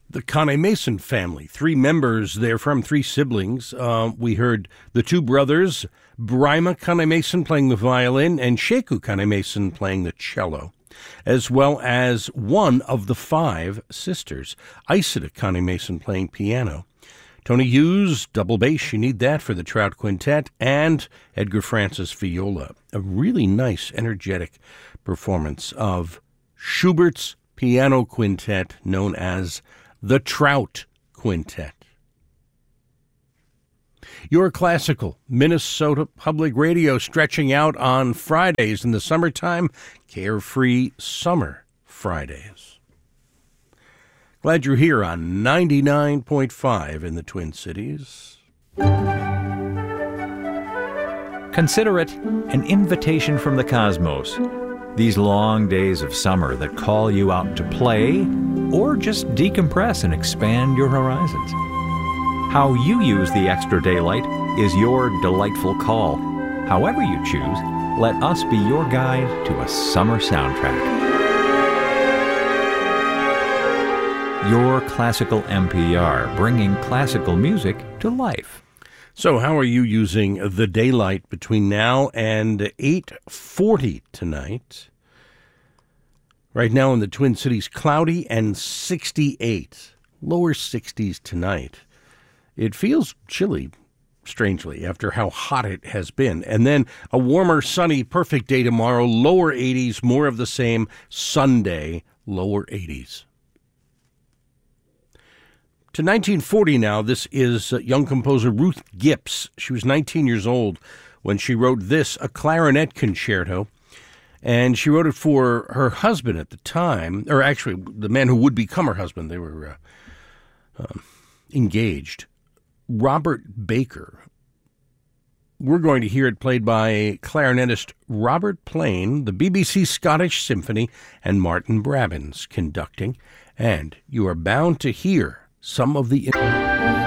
The Kane Mason family, three members therefrom, three siblings. We heard the two brothers, Brima Kane Mason playing the violin and Sheku Kane Mason playing the cello, as well as one of the five sisters, Isida Kane Mason playing piano. Tony Hughes, double bass, you need that for the Trout Quintet, and Edgar Francis viola. A really nice, energetic performance of Schubert's piano quintet known as the Trout Quintet. Your classical Minnesota Public Radio stretching out on Fridays in the summertime, Carefree Summer Fridays. Glad you're here on 99.5 in the Twin Cities. Consider it an invitation from the cosmos. These long days of summer that call you out to play or just decompress and expand your horizons. How you use the extra daylight is your delightful call. However you choose, let us be your guide to a summer soundtrack. Your classical NPR, bringing classical music to life. So how are you using the daylight between now and 8:40 tonight? Right now in the Twin Cities, cloudy and 68. Lower 60s tonight. It feels chilly, strangely, after how hot it has been. And then a warmer, sunny, perfect day tomorrow. Lower 80s, more of the same. Sunday, lower 80s. To 1940 now, this is young composer Ruth Gipps. She was 19 years old when she wrote this, a clarinet concerto. And she wrote it for her husband at the time, or actually the man who would become her husband. They were engaged, Robert Baker. We're going to hear it played by clarinetist Robert Plain, the BBC Scottish Symphony, and Martin Brabbins conducting. And you are bound to hear some of the